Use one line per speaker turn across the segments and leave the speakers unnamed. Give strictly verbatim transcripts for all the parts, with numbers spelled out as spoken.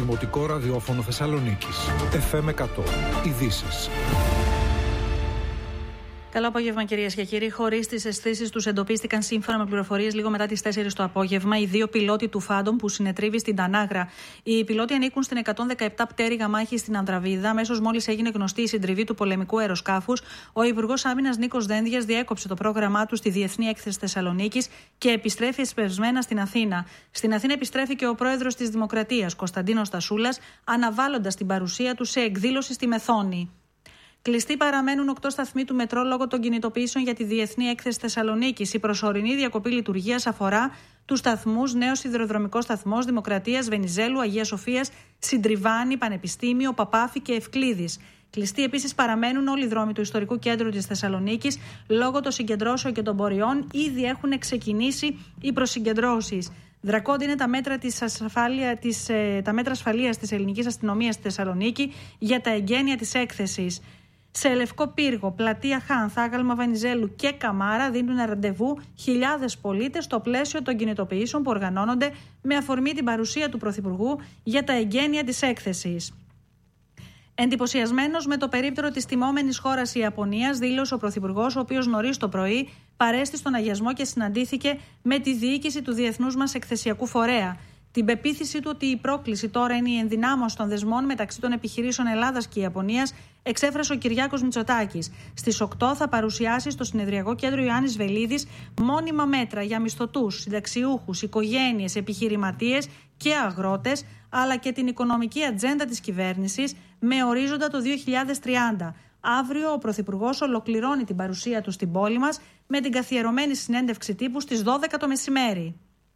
Δημοτικό Ραδιόφωνο Θεσσαλονίκης. εφ εμ εκατό. Ειδήσεις.
Καλό απόγευμα, κυρίες και κύριοι. Χωρίς τις αισθήσεις τους, εντοπίστηκαν σύμφωνα με πληροφορίες λίγο μετά τις τέσσερις το απόγευμα οι δύο πιλότοι του Φάντομ που συνετρίβει στην Τανάγρα. Οι πιλότοι ανήκουν στην εκατόν δεκαεπτά πτέρυγα μάχης στην Ανδραβίδα. Αμέσως μόλις έγινε γνωστή η συντριβή του πολεμικού αεροσκάφους, ο Υπουργός Άμυνας Νίκος Δένδιας διέκοψε το πρόγραμμά του στη Διεθνή Έκθεση Θεσσαλονίκης και επιστρέφει εσπευσμένα στην Αθήνα. Στην Αθήνα επιστρέφει και ο πρόεδρος της Δημοκρατίας, Κωνσταντίνος Τασούλας, αναβάλλοντας την παρουσία του σε εκδήλωση στη Μεθόνη. Κλειστοί παραμένουν οκτώ σταθμοί του μετρό λόγω των κινητοποιήσεων για τη Διεθνή Έκθεση Θεσσαλονίκης. Η προσωρινή διακοπή λειτουργίας αφορά τους σταθμούς Νέος Σιδηροδρομικός Σταθμός, Δημοκρατίας, Βενιζέλου, Αγίας Σοφίας, Συντριβάνη, Πανεπιστήμιο, Παπάφη και Ευκλήδης. Κλειστοί επίσης παραμένουν όλοι οι δρόμοι του ιστορικού κέντρου της Θεσσαλονίκης λόγω των συγκεντρώσεων και των πορειών. Ήδη έχουν ξεκινήσει οι προσυγκεντρώσεις. Δρακόντια είναι τα μέτρα, της ασφάλεια, της, τα μέτρα ασφαλείας της ελληνικής αστυνομίας στη Θεσσαλονίκη για τα εγγένεια της έκθεσης. Σε Λευκό Πύργο, Πλατεία Χάν, Θάγαλμα Βανιζέλου και Καμάρα δίνουν ραντεβού χιλιάδες πολίτες στο πλαίσιο των κινητοποιήσεων που οργανώνονται με αφορμή την παρουσία του Πρωθυπουργού για τα εγγένεια της έκθεσης. Εντυπωσιασμένος με το περίπτερο της τιμόμενης χώρας Ιαπωνίας, δήλωσε ο Πρωθυπουργός, ο οποίος νωρίς το πρωί παρέστη στον αγιασμό και συναντήθηκε με τη διοίκηση του διεθνούς μας εκθεσιακού φορέα. Την πεποίθησή του ότι η πρόκληση τώρα είναι η ενδυνάμωση των δεσμών μεταξύ των επιχειρήσεων Ελλάδας και Ιαπωνίας εξέφρασε ο Κυριάκος Μητσοτάκης. Στις οκτώ θα παρουσιάσει στο Συνεδριακό Κέντρο Ιωάννης Βελίδης μόνιμα μέτρα για μισθωτούς, συνταξιούχους, οικογένειες, επιχειρηματίες και αγρότες, αλλά και την οικονομική ατζέντα της κυβέρνησης με ορίζοντα το δύο χιλιάδες τριάντα. Αύριο ο Πρωθυπουργός ολοκληρώνει την παρουσία του στην πόλη μας με την καθιερωμένη συνέντευξη τύπου στις δώδεκα το μεσημέρι.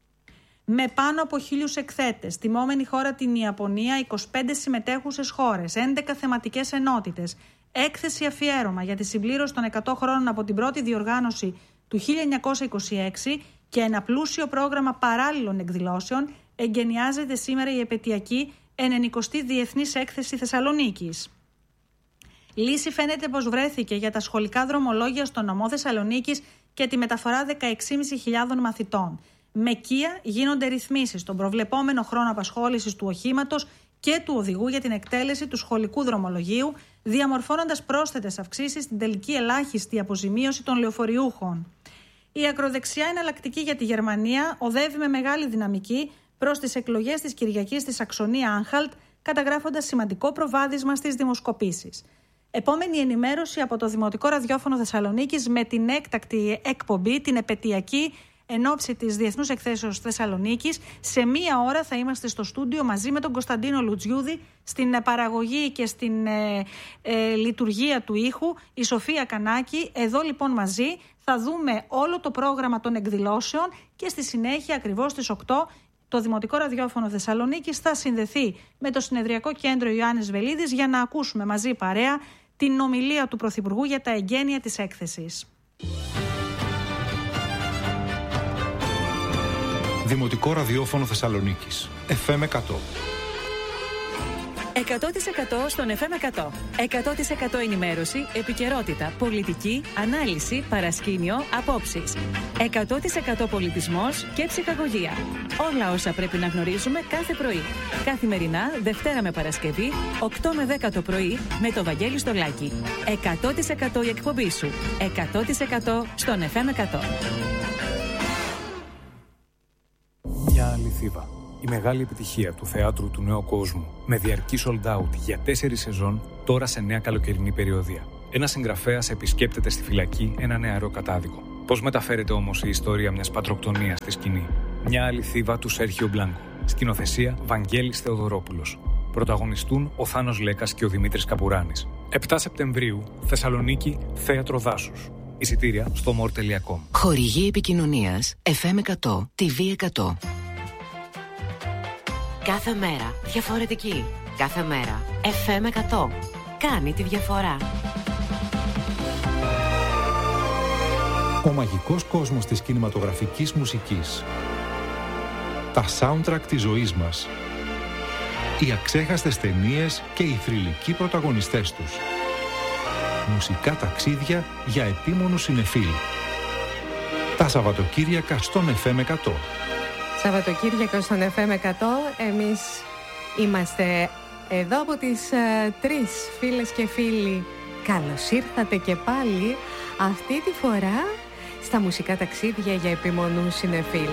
Με πάνω από χίλιους εκθέτες, τιμόμενη χώρα την Ιαπωνία, είκοσι πέντε συμμετέχουσες χώρες, έντεκα θεματικές ενότητες, έκθεση αφιέρωμα για τη συμπλήρωση των εκατό χρόνων από την πρώτη διοργάνωση του χίλια εννιακόσια είκοσι έξι και ένα πλούσιο πρόγραμμα παράλληλων εκδηλώσεων, εγκαινιάζεται σήμερα η επετειακή ενενηκοστή Διεθνής Έκθεση Θεσσαλονίκης. Λύση φαίνεται πως βρέθηκε για τα σχολικά δρομολόγια στο νομό Θεσσαλονίκης και τη μεταφορά δεκαέξι χιλιάδες πεντακόσιων μαθητών. Με κία γίνονται ρυθμίσεις στον προβλεπόμενο χρόνο απασχόλησης του οχήματος και του οδηγού για την εκτέλεση του σχολικού δρομολογίου, διαμορφώνοντας πρόσθετες αυξήσεις στην τελική ελάχιστη αποζημίωση των λεωφοριούχων. Η ακροδεξιά εναλλακτική για τη Γερμανία οδεύει με μεγάλη δυναμική προς τις εκλογές της Κυριακής στη Σαξονία-Άνχαλτ, καταγράφοντας σημαντικό προβάδισμα στις δημοσκοπήσεις. Επόμενη ενημέρωση από το Δημοτικό Ραδιόφωνο Θεσσαλονίκης με την έκτακτη εκπομπή, την επετειακή εν ώψη της Διεθνούς Εκθέσεως Θεσσαλονίκης. Σε μία ώρα θα είμαστε στο στούντιο μαζί με τον Κωνσταντίνο Λουτζιούδη στην παραγωγή και στην ε, ε, λειτουργία του ήχου, η Σοφία Κανάκη. Εδώ λοιπόν μαζί θα δούμε όλο το πρόγραμμα των εκδηλώσεων και στη συνέχεια ακριβώς στις οκτώ το Δημοτικό Ραδιόφωνο Θεσσαλονίκης θα συνδεθεί με το Συνεδριακό Κέντρο Ιωάννης Βελίδης για να ακούσουμε μαζί παρέα την ομιλία του Πρωθυπουργού για τα εγγένεια της έκθεσης.
Δημοτικό Ραδιόφωνο Θεσσαλονίκης. εφ εμ εκατό.
εκατό τοις εκατό στον εφ εμ εκατό. εκατό τοις εκατό ενημέρωση, επικαιρότητα, πολιτική, ανάλυση, παρασκήνιο, απόψεις. εκατό τοις εκατό πολιτισμός και ψυχαγωγία. Όλα όσα πρέπει να γνωρίζουμε κάθε πρωί. Καθημερινά, Δευτέρα με Παρασκευή, οκτώ με δέκα το πρωί, με το Βαγγέλη Στολάκη. εκατό τοις εκατό η εκπομπή σου. εκατό τοις εκατό στον εφ εμ εκατό.
Μια αληθίβα. Η μεγάλη επιτυχία του θεάτρου του νέου κόσμου, με διαρκή sold out για τέσσερις σεζόν, τώρα σε νέα καλοκαιρινή περιοδία. Ένας συγγραφέας επισκέπτεται στη φυλακή ένα νεαρό κατάδικο. Πώς μεταφέρεται όμως η ιστορία μιας πατροκτονίας στη σκηνή? Μια αληθίβα του Σέρχιο Μπλάνκο. Σκηνοθεσία Βαγγέλης Θεοδωρόπουλος. Πρωταγωνιστούν ο Θάνος Λέκας και ο Δημήτρης Καπουράνης. επτά Σεπτεμβρίου, Θεσσαλονίκη, Θέατρο Δάσους. Εισιτήρια στο more τελεία com.
Χορηγή επικοινωνίας εφ εμ εκατό, τι βι εκατό. Κάθε μέρα διαφορετική. Κάθε μέρα εφ εμ εκατό. Κάνει τη διαφορά.
Ο μαγικός κόσμος της κινηματογραφικής μουσικής. Τα soundtrack της ζωής μας. Οι αξέχαστες ταινίες και οι θρυλικοί πρωταγωνιστές τους. Μουσικά ταξίδια για επίμονους συνεφίλ. Τα Σαββατοκύριακα στον εφ εμ εκατό.
Σαββατοκύριακα στον εφ εμ εκατό, εμείς Είμαστε εδώ από τις uh, τρεις φίλες και φίλοι. Καλώς ήρθατε και πάλι, αυτή τη φορά στα μουσικά ταξίδια για επιμονούς συνεφίλ.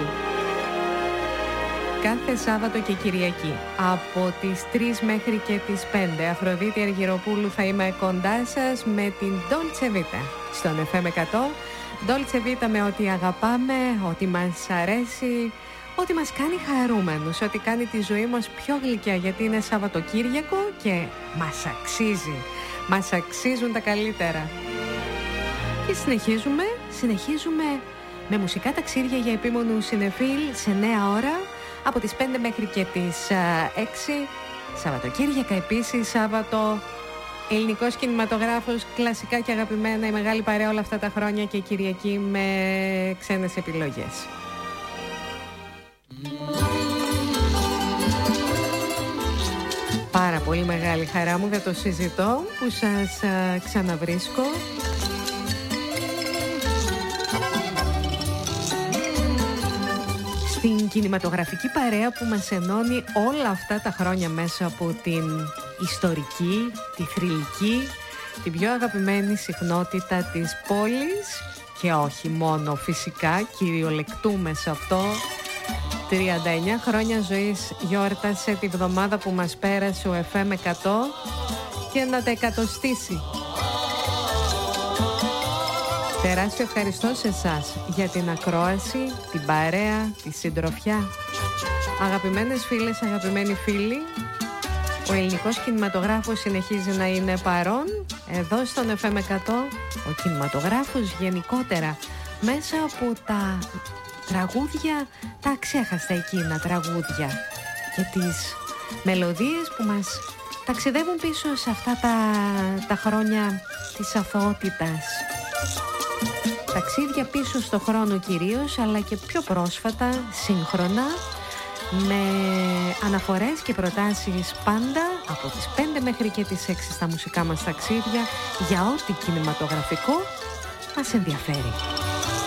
Κάθε Σάββατο και Κυριακή από τις τρεις μέχρι και τις πέντε, Αφροδίτη Αργυροπούλου θα είμαι κοντά σας με την Dolce Vita στον εφ εμ εκατό. Dolce Vita με ό,τι αγαπάμε, ό,τι μας αρέσει, ό,τι μας κάνει χαρούμενους, ό,τι κάνει τη ζωή μας πιο γλυκιά, γιατί είναι Σαββατοκύριακο και μας αξίζει. Μας αξίζουν τα καλύτερα. Και συνεχίζουμε, συνεχίζουμε με μουσικά ταξίδια για επίμονους συνεφίλ σε νέα ώρα από τις πέντε μέχρι και τις έξι. Σαββατοκύριακα επίσης, Σάββατο, ελληνικός κινηματογράφος, κλασικά και αγαπημένα, η μεγάλη παρέα όλα αυτά τα χρόνια, και Κυριακή με ξένες επιλογές. Πάρα πολύ μεγάλη χαρά μου, δεν το συζητώ, που σας α, ξαναβρίσκω. Στην κινηματογραφική παρέα που μας ενώνει όλα αυτά τα χρόνια μέσα από την ιστορική, τη θρυλική, την πιο αγαπημένη συχνότητα της πόλης, και όχι μόνο φυσικά, κυριολεκτούμε σε αυτό. τριάντα εννιά χρόνια ζωής γιόρτασε τη βδομάδα που μας πέρασε ο εφ εμ εκατό και να τα εκατοστήσει. Τεράστιο ευχαριστώ σε εσάς για την ακρόαση, την παρέα, τη συντροφιά. Αγαπημένες φίλες, αγαπημένοι φίλοι, ο ελληνικός κινηματογράφος συνεχίζει να είναι παρόν εδώ στον εφ εμ εκατό. Ο κινηματογράφος γενικότερα, μέσα από τα τραγούδια, τα αξέχαστα εκείνα τραγούδια και τις μελωδίες που μας ταξιδεύουν πίσω σε αυτά τα, τα χρόνια της αθωότητας. Ταξίδια πίσω στο χρόνο κυρίως, αλλά και πιο πρόσφατα, σύγχρονα, με αναφορές και προτάσεις πάντα από τις πέντε μέχρι και τις έξι στα μουσικά μας ταξίδια για ό,τι κινηματογραφικό μας ενδιαφέρει.